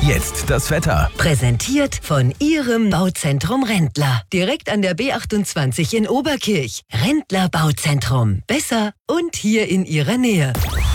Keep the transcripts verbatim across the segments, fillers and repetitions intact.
Jetzt das Wetter. Präsentiert von Ihrem Bauzentrum Rendler. Direkt an der B achtundzwanzig in Oberkirch. Rendler Bauzentrum. Besser und hier in Ihrer Nähe.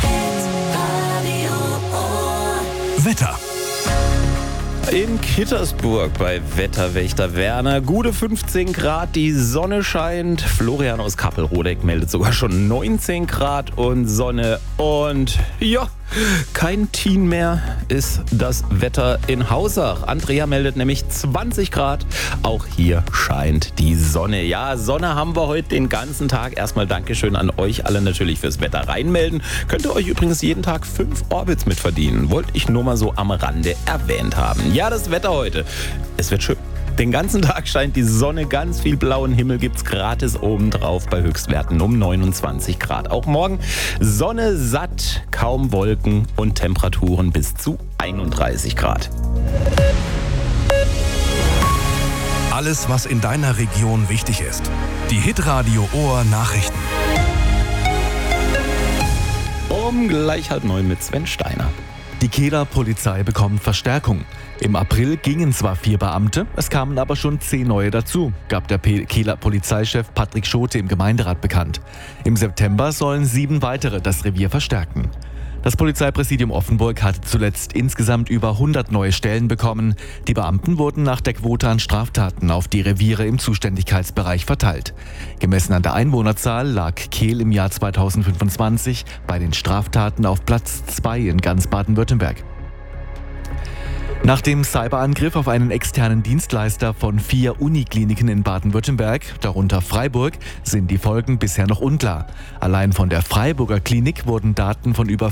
Wetter. In Kittersburg bei Wetterwächter Werner. Gute fünfzehn Grad, die Sonne scheint. Florian aus Kappelrodeck meldet sogar schon neunzehn Grad und Sonne. Und ja, kein Teen mehr ist das Wetter in Hausach. Andrea meldet nämlich zwanzig Grad. Auch hier scheint die Sonne. Ja, Sonne haben wir heute den ganzen Tag. Erstmal Dankeschön an euch alle natürlich fürs Wetter reinmelden. Könnt ihr euch übrigens jeden Tag fünf Orbits mitverdienen. Wollte ich nur mal so am Rande erwähnt haben. Ja, das Wetter heute. Es wird schön. Den ganzen Tag scheint die Sonne, ganz viel blauen Himmel gibt's gratis obendrauf bei Höchstwerten um neunundzwanzig Grad. Auch morgen Sonne satt, kaum Wolken und Temperaturen bis zu einunddreißig Grad. Alles, was in deiner Region wichtig ist. Die Hitradio Ohr Nachrichten. Um gleich halb neun mit Sven Steiner. Die Kehler Polizei bekommt Verstärkung. Im April gingen zwar vier Beamte, es kamen aber schon zehn neue dazu, gab der Kehler Polizeichef Patrick Schote im Gemeinderat bekannt. Im September sollen sieben weitere das Revier verstärken. Das Polizeipräsidium Offenburg hatte zuletzt insgesamt über hundert neue Stellen bekommen. Die Beamten wurden nach der Quote an Straftaten auf die Reviere im Zuständigkeitsbereich verteilt. Gemessen an der Einwohnerzahl lag Kehl im Jahr zweitausendfünfundzwanzig bei den Straftaten auf Platz zwei in ganz Baden-Württemberg. Nach dem Cyberangriff auf einen externen Dienstleister von vier Unikliniken in Baden-Württemberg, darunter Freiburg, sind die Folgen bisher noch unklar. Allein von der Freiburger Klinik wurden Daten von über